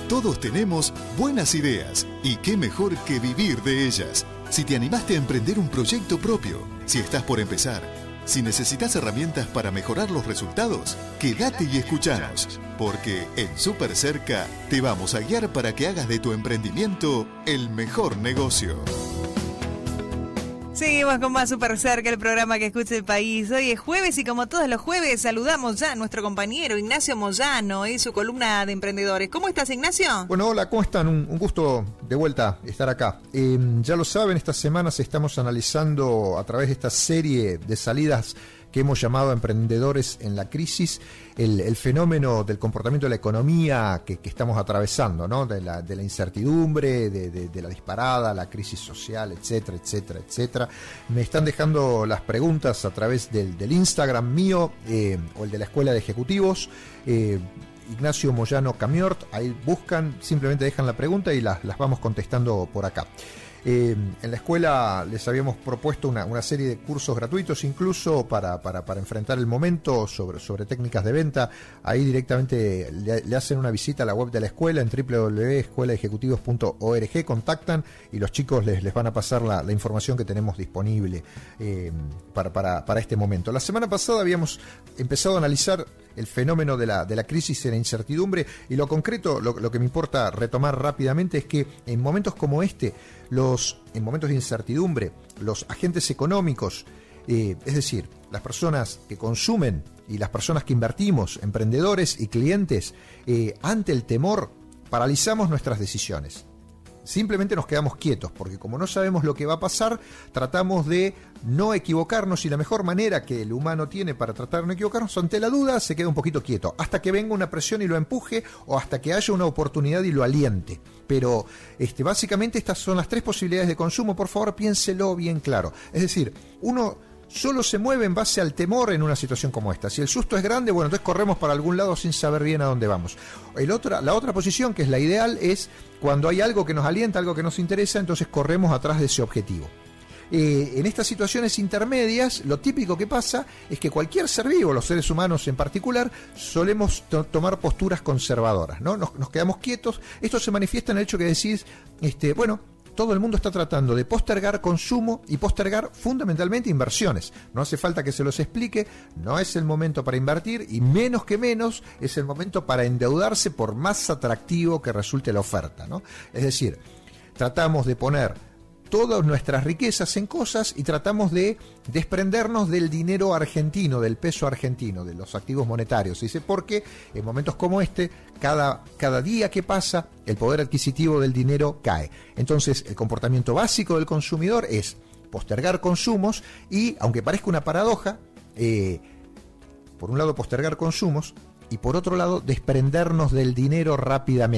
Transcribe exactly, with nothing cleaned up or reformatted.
Todos tenemos buenas ideas y qué mejor que vivir de ellas. Si te animaste a emprender un proyecto propio, si estás por empezar, si necesitas herramientas para mejorar los resultados, quédate y escuchanos, porque en Super Cerca te vamos a guiar para que hagas de tu emprendimiento el mejor negocio. Seguimos con más Super Cerca, el programa que escucha el país. Hoy es jueves y como todos los jueves saludamos ya a nuestro compañero Ignacio Moyano y su columna de emprendedores. ¿Cómo estás, Ignacio? Bueno, hola, ¿cómo están? Un, un gusto de vuelta estar acá. Eh, ya lo saben, estas semanas estamos analizando a través de esta serie de salidas que hemos llamado Emprendedores en la Crisis, el, el fenómeno del comportamiento de la economía que, que estamos atravesando, ¿no? De la, de la incertidumbre, de, de, de la disparada, la crisis social, etcétera, etcétera, etcétera. Me están dejando las preguntas a través del, del Instagram mío eh, o el de la Escuela de Ejecutivos, eh, Ignacio Moyano Camiort. Ahí buscan, simplemente dejan la pregunta y las, las vamos contestando por acá. Eh, en la escuela les habíamos propuesto una, una serie de cursos gratuitos incluso para, para, para enfrentar el momento sobre, sobre técnicas de venta. Ahí directamente le, le hacen una visita a la web de la escuela en doble u doble u doble u punto escuela de ejecutivos punto org, contactan y los chicos les, les van a pasar la, la información que tenemos disponible eh, para, para, para este momento. La semana pasada habíamos empezado a analizar el fenómeno de la, de la crisis y la incertidumbre, y lo concreto, lo, lo que me importa retomar rápidamente es que en momentos como este, los, en momentos de incertidumbre, los agentes económicos, eh, es decir, las personas que consumen y las personas que invertimos, emprendedores y clientes, eh, ante el temor, paralizamos nuestras decisiones. Simplemente nos quedamos quietos, porque como no sabemos lo que va a pasar, tratamos de no equivocarnos, y la mejor manera que el humano tiene para tratar de no equivocarnos, ante la duda, se queda un poquito quieto, hasta que venga una presión y lo empuje, o hasta que haya una oportunidad y lo aliente. Pero este, básicamente estas son las tres posibilidades de consumo. Por favor, piénselo bien claro. Es decir, uno solo se mueve en base al temor en una situación como esta. Si el susto es grande, bueno, entonces corremos para algún lado sin saber bien a dónde vamos. El otra, la otra posición, que es la ideal, es cuando hay algo que nos alienta, algo que nos interesa, entonces corremos atrás de ese objetivo. Eh, en estas situaciones intermedias, lo típico que pasa es que cualquier ser vivo, los seres humanos en particular, solemos to- tomar posturas conservadoras, ¿no? Nos, nos quedamos quietos. Esto se manifiesta en el hecho que decís, este, bueno, todo el mundo está tratando de postergar consumo y postergar fundamentalmente inversiones. No hace falta que se los explique, no es el momento para invertir, y menos que menos es el momento para endeudarse, por más atractivo que resulte la oferta, ¿no? Es decir, tratamos de poner todas nuestras riquezas en cosas y tratamos de desprendernos del dinero argentino, del peso argentino, de los activos monetarios. Dice, porque en momentos como este, cada, cada día que pasa, el poder adquisitivo del dinero cae. Entonces, el comportamiento básico del consumidor es postergar consumos y, aunque parezca una paradoja, eh, por un lado postergar consumos y por otro lado desprendernos del dinero rápidamente.